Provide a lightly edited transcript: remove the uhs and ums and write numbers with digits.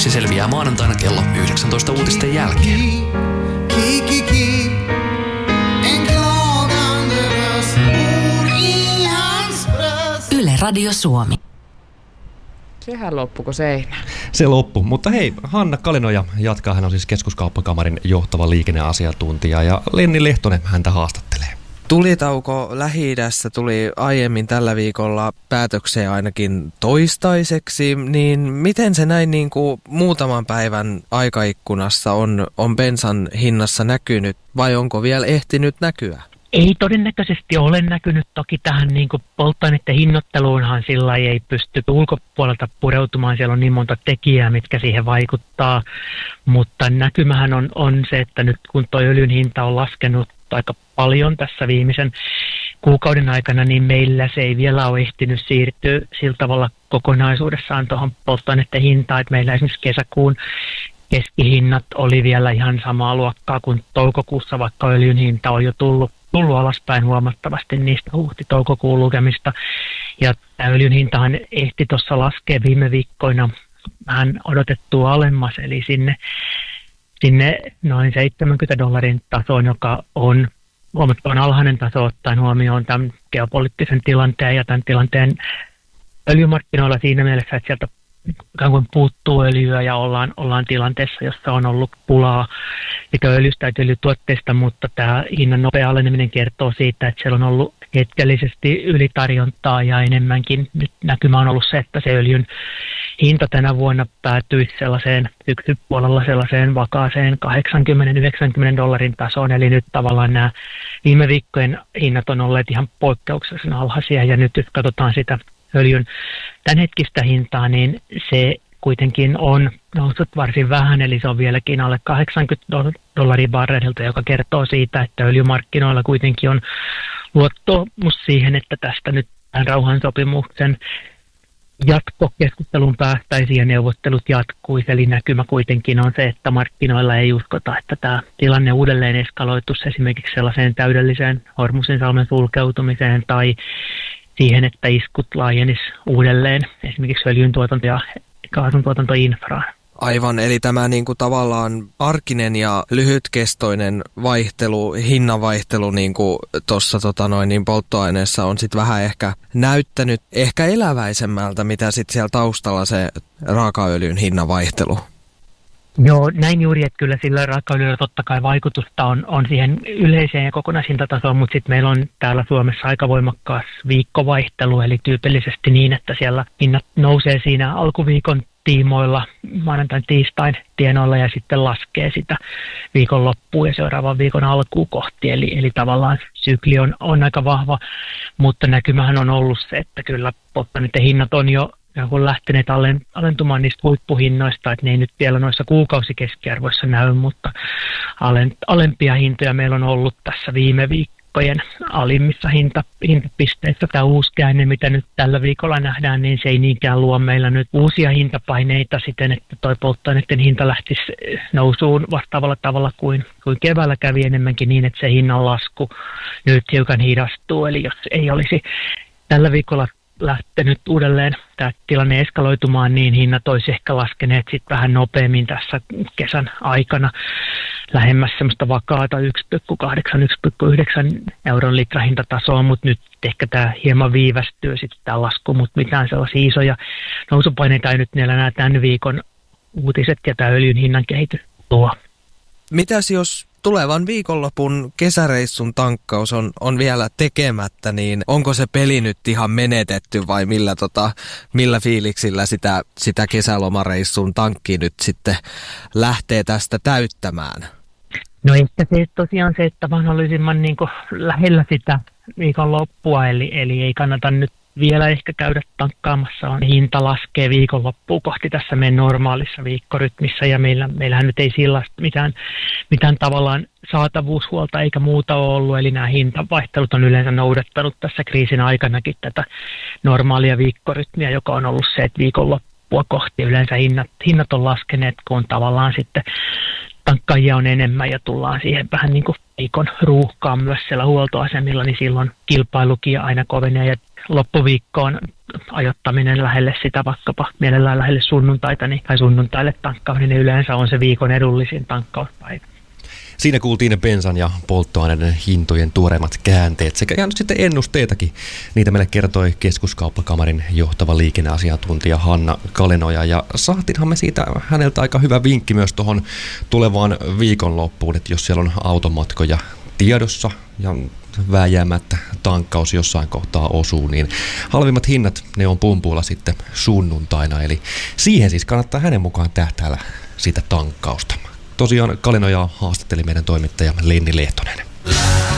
Kaikki selviää maanantaina kello 19 uutisten jälkeen. Yle Radio Suomi. Sehän loppuko seinä? Se loppu. Mutta hei, Hanna Kalinoja jatkaa. Hän on siis Keskuskauppakamarin johtava liikenneasiantuntija ja Lenni Lehtonen häntä haastattelee. Tulitauko Lähi-idässä tuli aiemmin tällä viikolla päätökseen ainakin toistaiseksi, niin miten se näin niin kuin muutaman päivän aikaikkunassa on bensan hinnassa näkynyt vai onko vielä ehtinyt näkyä? Ei todennäköisesti ole näkynyt. Toki tähän niin kuin polttoaineiden hinnoitteluunhan sillä ei pysty ulkopuolelta pureutumaan. Siellä on niin monta tekijää, mitkä siihen vaikuttaa. Mutta näkymähän on se, että nyt kun tuo öljyn hinta on laskenut aika paljon tässä viimeisen kuukauden aikana, niin meillä se ei vielä ole ehtinyt siirtyä sillä tavalla kokonaisuudessaan tuohon polttoaineiden hintaan. Että meillä esimerkiksi kesäkuun keskihinnat oli vielä ihan samaa luokkaa kuin toukokuussa, vaikka öljyn hinta on jo tullut alaspäin huomattavasti niistä huhti-toukokuun lukemista. Ja tämä öljyn hintahan ehti tuossa laskea viime viikkoina vähän odotettua alemmas, eli sinne noin $70 tasoon, joka on huomattavan alhainen taso ottaen huomioon tämän geopoliittisen tilanteen ja tämän tilanteen öljymarkkinoilla siinä mielessä, että sieltä ikään kuin puuttuu öljyä ja ollaan tilanteessa, jossa on ollut pulaa sekä öljystä että öljytuotteista, mutta tämä hinnan nopea aleneminen kertoo siitä, että siellä on ollut hetkellisesti ylitarjontaa ja enemmänkin nyt näkymä on ollut se, että se öljyn hinta tänä vuonna päätyisi sellaiseen syksypuolella sellaiseen vakaaseen $80-90 tasoon, eli nyt tavallaan nämä viime viikkojen hinnat on olleet ihan poikkeuksellisen alhaisia ja nyt jos katsotaan sitä öljyn tämänhetkistä hintaa, niin se kuitenkin on noussut varsin vähän, eli se on vieläkin alle $80 barrelilta, joka kertoo siitä, että öljymarkkinoilla kuitenkin on luottamus siihen, että tästä nyt tämän rauhansopimuksen jatkokeskusteluun päästäisiin ja neuvottelut jatkuisi, eli näkymä kuitenkin on se, että markkinoilla ei uskota, että tämä tilanne uudelleen eskaloituisi esimerkiksi sellaiseen täydelliseen Hormuzinsalmen sulkeutumiseen tai siihen, että iskut laajenisi uudelleen esimerkiksi öljyntuotanto- ja kaasuntuotantoinfraan. Aivan, eli tämä niin kuin tavallaan arkinen ja lyhytkestoinen vaihtelu, hinnanvaihtelu niin kuin tuossa niin polttoaineessa on sitten vähän ehkä näyttänyt ehkä eläväisemmältä, mitä sitten siellä taustalla se raakaöljyn hinnanvaihtelu. Joo, näin juuri, että kyllä sillä raakaöljyllä totta kai vaikutusta on siihen yleiseen ja kokonaishintatasoon, mutta sitten meillä on täällä Suomessa aika voimakkaas viikkovaihtelu, eli tyypillisesti niin, että siellä hinnat nousee siinä alkuviikon tiimoilla, maanantain tiistain tienoilla ja sitten laskee sitä viikon loppuun ja seuraavan viikon alkuun kohti, eli tavallaan sykli on aika vahva, mutta näkymähän on ollut se, että kyllä polttoaineiden hinnat on jo kun lähteneet alentumaan niistä huippuhinnoista, että ne ei nyt vielä noissa kuukausikeskiarvoissa näy, mutta alempia hintoja meillä on ollut tässä viime viikkojen alimmissa hintapisteissä. Tämä uusi käänne, mitä nyt tällä viikolla nähdään, niin se ei niinkään luo meillä nyt uusia hintapaineita siten, että toi polttoaineiden hinta lähtisi nousuun vastaavalla tavalla kuin keväällä kävi enemmänkin niin, että se hinnan lasku nyt hiukan hidastuu. Eli jos ei olisi tällä viikolla lähtenyt uudelleen tämä tilanne eskaloitumaan, niin hinnat olisi ehkä laskeneet sitten vähän nopeammin tässä kesän aikana lähemmäs semmoista vakaata 1,8-1,9 euron litrahintatasoa, mutta nyt ehkä tämä hieman viivästyy sitten tämä lasku, mutta mitään sellaisia isoja nousupaineita ei nyt nämä tämän viikon uutiset ja tämä öljyn hinnan kehitys tuo. Mitäs jos tulevan viikonlopun kesäreissun tankkaus on vielä tekemättä, niin onko se peli nyt ihan menetetty vai millä fiiliksillä sitä kesälomareissun tankki nyt sitten lähtee tästä täyttämään? No ehkä se tosiaan se, että mahdollisimman niin kuin lähellä sitä viikonloppua, eli ei kannata nyt vielä ehkä käydä tankkaamassa, on hinta laskee viikonloppuun kohti tässä meidän normaalissa viikkorytmissä ja meillähän nyt ei sellaista mitään tavallaan saatavuushuolta eikä muuta ole ollut, eli nämä hintavaihtelut on yleensä noudattanut tässä kriisin aikanakin tätä normaalia viikkorytmiä, joka on ollut se, että viikonloppua kohti yleensä hinnat on laskeneet, kun tavallaan sitten tankkaajia on enemmän ja tullaan siihen vähän niin kuin viikon ruuhkaan myös siellä huoltoasemilla, niin silloin kilpailukin aina kovenee ja loppuviikkoon ajoittaminen lähelle sitä vaikkapa mielellään lähelle sunnuntaita tai sunnuntaille tankkaaminen yleensä on se viikon edullisin tankkauspäivä. Siinä kuultiin bensan ja polttoaineiden hintojen tuoreimmat käänteet sekä nyt sitten ennusteitakin. Niitä meille kertoi Keskuskauppakamarin johtava liikenneasiantuntija Hanna Kalenoja ja saatiinhan me siitä häneltä aika hyvä vinkki myös tuohon tulevaan viikonloppuun, että jos siellä on automatkoja tiedossa ja vääjäämättä tankkaus jossain kohtaa osuu, niin halvimmat hinnat ne on pumpuilla sitten sunnuntaina, eli siihen siis kannattaa hänen mukaan tähtäällä sitä tankkausta. Tosiaan Kalenojaa haastatteli meidän toimittaja Lenni Lehtonen.